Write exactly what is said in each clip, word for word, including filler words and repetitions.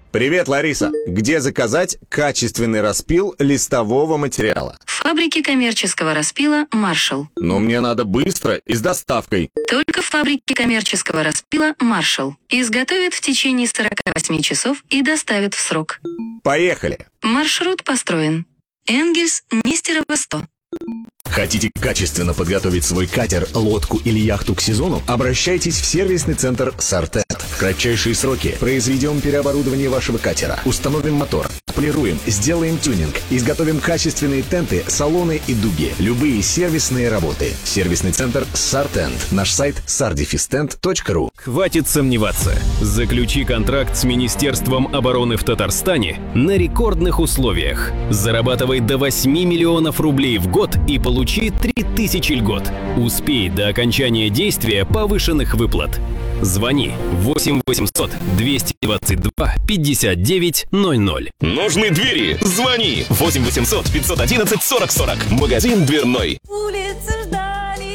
Привет, Лариса. Где заказать качественный распил листового материала? В фабрике коммерческого распила «Маршал». Но мне надо быстро и с доставкой. Только в фабрике коммерческого распила «Маршал». Изготовят в течение сорока восьми часов и доставят в срок. Поехали. Маршрут построен. Энгельс, Нестерово, сто. Хотите качественно подготовить свой катер, лодку или яхту к сезону? Обращайтесь в сервисный центр «Сартент». В кратчайшие сроки произведем переоборудование вашего катера, установим мотор, полируем, сделаем тюнинг, изготовим качественные тенты, салоны и дуги. Любые сервисные работы. Сервисный центр «Сартент». Наш сайт сардефистент точка ру. Хватит сомневаться. Заключи контракт с Министерством обороны в Татарстане на рекордных условиях. Зарабатывай до восьми миллионов рублей в год и получи три тысячи льгот. Успей до окончания действия повышенных выплат. Звони восемь восемьсот двести двадцать два пятьдесят девять ноль ноль. Нужны двери? Звони восемь восемьсот пятьсот одиннадцать сорок сорок. Магазин дверной. Улицы ждали.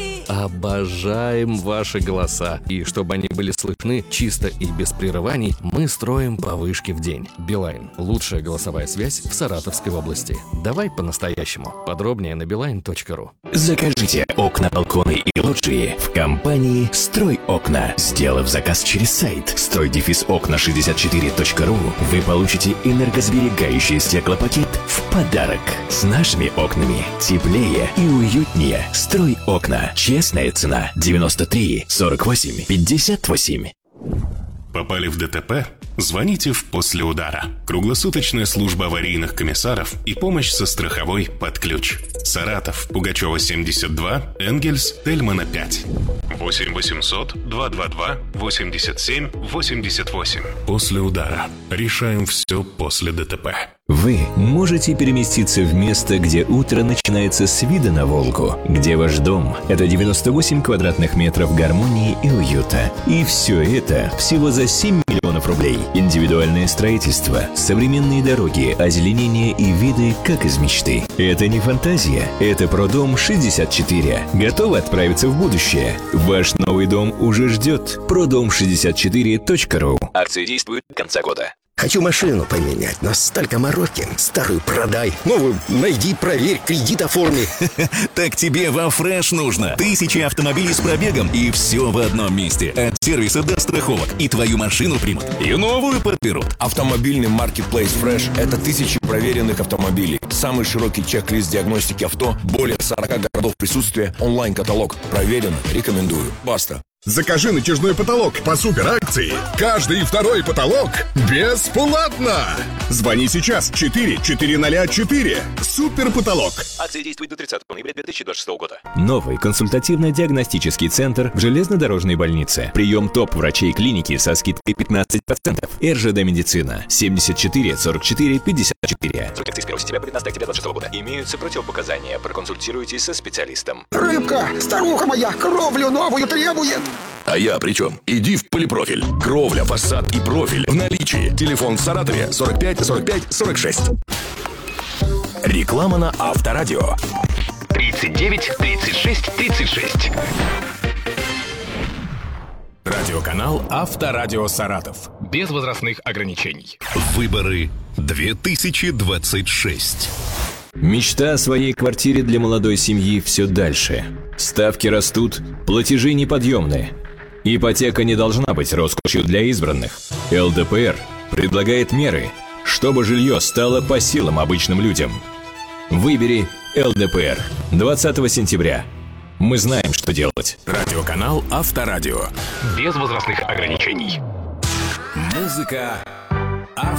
Обожаем ваши голоса. И чтобы они были слышны чисто и без прерываний, мы строим по вышке в день. Билайн. Лучшая голосовая связь в Саратовской области. Давай по-настоящему. Подробнее на билайн точка ру. Закажите окна, балконы и лоджии в компании «Строй окна». Сделав заказ через сайт строй окна шестьдесят четыре точка ру, вы получите энергосберегающий стеклопакет в подарок. С нашими окнами теплее и уютнее. «Строй окна». Честная цена девяносто три сорок восемь пятьдесят восемь. Попали в ДТП? Звоните в «После удара». Круглосуточная служба аварийных комиссаров и помощь со страховой под ключ. Саратов, Пугачева, семьдесят два, Энгельс, Тельмана, пять. восемь восемьсот два два два восемьдесят семь восемьдесят восемь. «После удара». Решаем все после ДТП. Вы можете переместиться в место, где утро начинается с вида на Волгу, где ваш дом – это девяносто восемь квадратных метров гармонии и уюта. И все это всего за семь миллионов рублей. Индивидуальное строительство, современные дороги, озеленение и виды, как из мечты. Это не фантазия, это Продом шестьдесят четыре. Готовы отправиться в будущее? Ваш новый дом уже ждет. продом шестьдесят четыре точка ру. Акции действуют до конца года. Хочу машину поменять, но столько мороки. Старую продай, новую найди, проверь, кредит оформи. Так тебе во Фреш нужно. Тысячи автомобилей с пробегом и все в одном месте. От сервиса до страховок. И твою машину примут, и новую подберут. Автомобильный маркетплейс Фреш – это тысячи проверенных автомобилей. Самый широкий чек-лист диагностики авто, более сорока городов присутствия, онлайн-каталог. Проверено, рекомендую. Баста. Закажи натяжной потолок по суперакции. Каждый второй потолок бесплатно. Звони сейчас четыре четыреста четыре. Супер потолок. Акция действует до тридцатого ноября две тысячи двадцать шестого года. Новый консультативно-диагностический центр в Железнодорожной больнице. Прием топ-врачей клиники со скидкой пятнадцать процентов. эр жэ дэ медицина. семьдесят четыре сорок четыре пятьдесят четыре. Срок акции с первого сентября по пятнадцатого октября двадцать шестого года. Имеются противопоказания. Проконсультируйтесь со специалистом. Рыбка, старуха моя, кровлю новую требует. А я при чем? Иди в Полипрофиль. Кровля, фасад и профиль в наличии. Телефон в Саратове сорок пять сорок пять сорок шесть. Реклама на Авторадио. тридцать девять тридцать шесть тридцать шесть. Радиоканал Авторадио Саратов. Без возрастных ограничений. Выборы две тысячи двадцать шесть. Мечта о своей квартире для молодой семьи все дальше. Ставки растут, платежи неподъемные. Ипотека не должна быть роскошью для избранных. эл дэ пэ эр предлагает меры, чтобы жилье стало по силам обычным людям. Выбери эл дэ пэ эр двадцатого сентября. Мы знаем, что делать. Радиоканал Авторадио. Без возрастных ограничений. Музыка